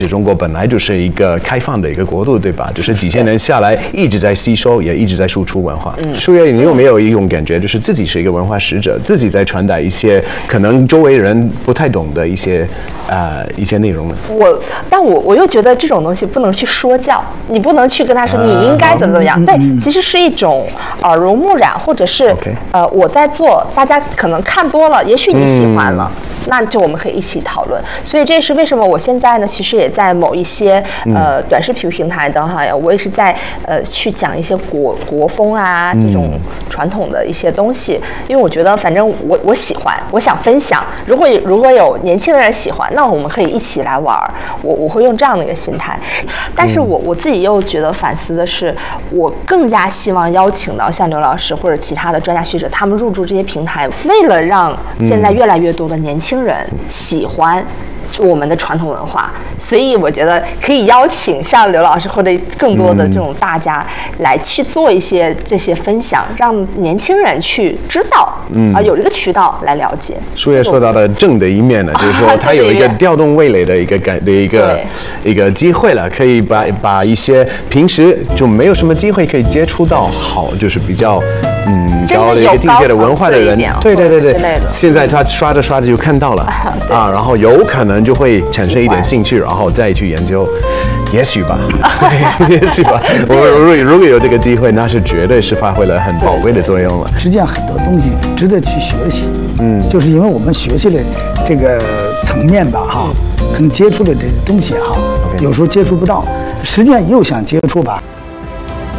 中国本来就是一个开放的一个国度，对吧？就是几千年下来一直在吸收，也一直在输出文化。舒月，你有没有一种感觉，就是自己是一个文化使者，自己在传达一些可能周围人不太懂的一些内容呢？ 但我又觉得这种东西不能去说教，你不能去跟他说你应该怎么样。对，其实是一种耳濡目染，或者是我在做，大家可能看多了，也许你喜欢了。那就我们可以一起讨论，所以这是为什么我现在呢，其实也在某一些短视频平台的哈，我也是在去讲一些国风啊这种传统的一些东西，因为我觉得反正我喜欢，我想分享。如果有年轻的人喜欢，那我们可以一起来玩。我会用这样的一个心态，但是我自己又觉得反思的是，我更加希望邀请到像刘老师或者其他的专家学者，他们入驻这些平台，为了让现在越来越多的年轻人喜欢我们的传统文化，所以我觉得可以邀请像刘老师或者更多的这种大家来去做一些这些分享，让年轻人去知道，有这个渠道来了解。 舒月说到的正的一面呢，就是说它有一个调动味蕾的一个机会了，可以把一些平时就没有什么机会可以接触到就是比较高的一个境界的文化的人，对，现在他刷着刷着就看到了然后有可能就会产生一点兴趣，然后再去研究，也许吧，也许吧。如果有这个机会，那是绝对是发挥了很宝贵的作用了。 实际上很多东西值得去学习，就是因为我们学习的这个层面吧，可能接触的这个东西有时候接触不到，实际上又想接触吧。